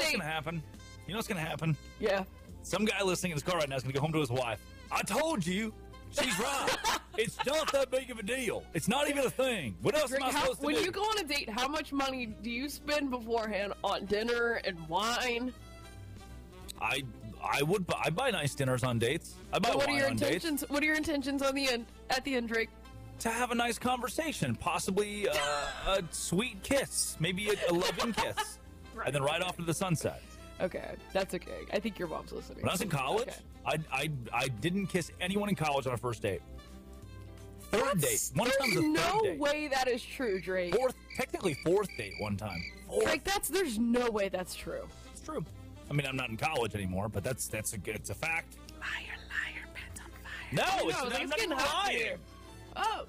what's gonna happen? You know what's gonna happen? Yeah. Some guy listening in his car right now is gonna go home to his wife. I told you. She's right. It's not that big of a deal. It's not even a thing. What else am I supposed to do? When you go on a date, how much money do you spend beforehand on dinner and wine? I buy nice dinners on dates. I buy What are wine your on intentions? dates. What are your intentions on the end? At the end, Drake? To have a nice conversation, possibly a sweet kiss, maybe a loving kiss, and then right off to the sunset. Okay, that's okay. I think your mom's listening. When I was in college, Okay. I didn't kiss anyone in college on a first date. Third date. One time was a There's third no date. way that is true, Drake. Technically fourth date one time. Fourth. Drake, there's no way that's true. It's true. I mean, I'm not in college anymore, but it's a fact. Liar, pants on fire. No, No, I'm not getting even hot in lying. here. Oh,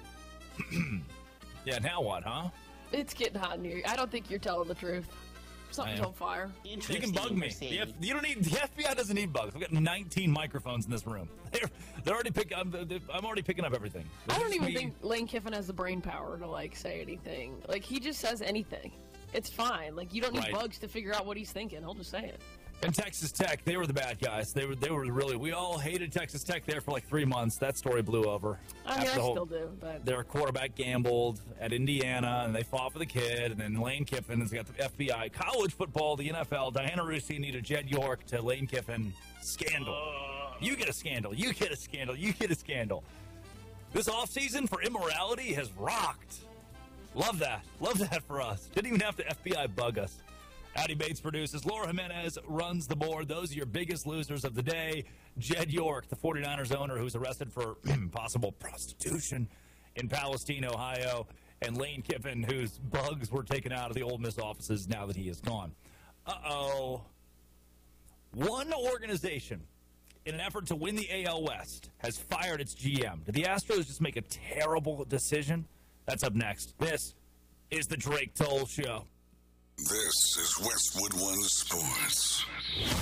Yeah, now what, huh? it's getting hot in here. I don't think you're telling the truth. Something's I am. on fire. You can bug me. You don't need. The FBI doesn't need bugs. We've got 19 microphones in this room. They're already picking. I'm already picking up everything. I don't even think Lane Kiffin has the brain power to say anything. He just says anything. It's fine. You don't need Right. bugs to figure out what he's thinking. He'll just say it. And Texas Tech, they were the bad guys. They were really. We all hated Texas Tech there for 3 months. That story blew over. I mean, After I the whole- still do, but Their quarterback gambled at Indiana, and they fought for the kid. And then Lane Kiffin has got the FBI. College football, the NFL. Diana Rusi needed Jed York to Lane Kiffin. Scandal. You get a scandal. You get a scandal. You get a scandal. This offseason for immorality has rocked. Love that. Love that for us. Didn't even have to FBI bug us. Addie Bates produces. Laura Jimenez runs the board. Those are your biggest losers of the day. Jed York, the 49ers owner who's arrested for possible prostitution in Palestine, Ohio. And Lane Kiffin, whose bugs were taken out of the Ole Miss offices now that he is gone. Uh-oh. One organization, in an effort to win the AL West, has fired its GM. Did the Astros just make a terrible decision? That's up next. This is the Drake Toll Show. This is Westwood One Sports.